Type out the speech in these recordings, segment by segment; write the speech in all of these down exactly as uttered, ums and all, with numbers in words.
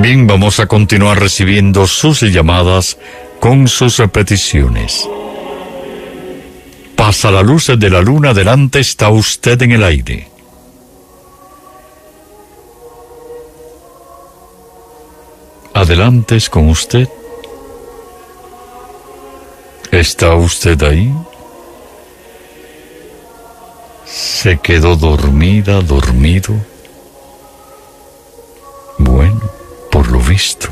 Bien, vamos a continuar recibiendo sus llamadas con sus peticiones. Pasa la luz de la luna, adelante, está usted en el aire. Adelante, es con usted. ¿Está usted ahí? ¿Se quedó dormida, dormido? Bueno, por lo visto.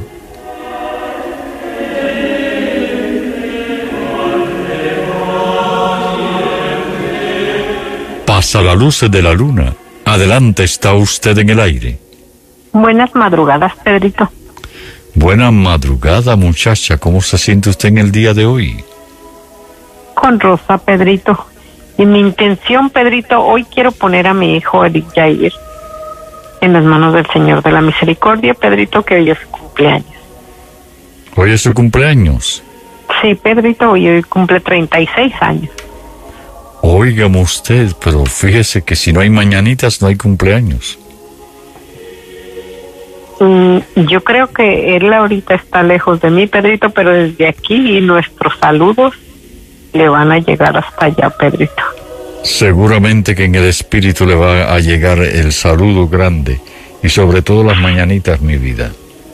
Pasa la luz de la luna. Adelante, está usted en el aire. Buenas madrugadas, Pedrito. Buena madrugada, muchacha. ¿Cómo se siente usted en el día de hoy? Con Rosa, Pedrito. Y mi intención, Pedrito, hoy quiero poner a mi hijo Eric Jair en las manos del Señor de la Misericordia, Pedrito, que hoy es su cumpleaños. ¿Hoy es su cumpleaños? Sí, Pedrito, hoy, hoy cumple treinta y seis años. Óigame usted, pero fíjese que si no hay mañanitas, no hay cumpleaños. Mm, yo creo que él ahorita está lejos de mí, Pedrito, pero desde aquí y nuestros saludos le van a llegar hasta allá, Pedrito. Seguramente que en el espíritu le va a llegar el saludo grande y sobre todo las mañanitas, mi vida.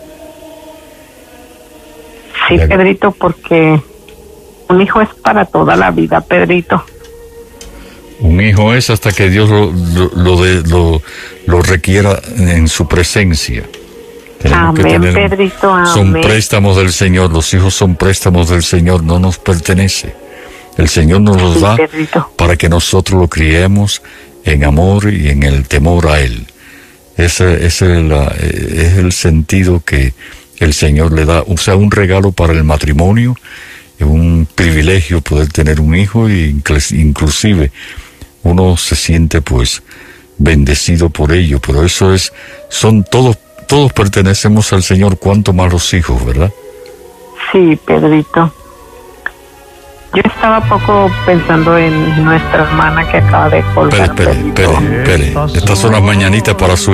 Sí, ya, Pedrito, porque un hijo es para toda la vida, Pedrito. Un hijo es hasta que Dios lo, lo, lo, de, lo, lo requiera en su presencia. Tenemos amén, que tener, Pedrito, amén. Son préstamos del Señor, los hijos son préstamos del Señor, no nos pertenece. El Señor nos los sí, da Pedrito, para que nosotros lo criemos en amor y en el temor a Él. Ese, ese es, la, es el sentido que el Señor le da, o sea, un regalo para el matrimonio, un privilegio poder tener un hijo e inclusive uno se siente pues bendecido por ello, pero eso es, son todos, todos pertenecemos al Señor, cuanto más los hijos, ¿verdad? Sí, Pedrito. Yo estaba poco pensando en nuestra hermana que acaba de colgar. Espere, espere, espere, espere. Estas son las mañanitas para su